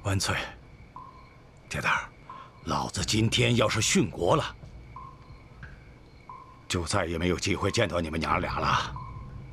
万岁，铁蛋儿，老子今天要是殉国了，就再也没有机会见到你们娘俩了。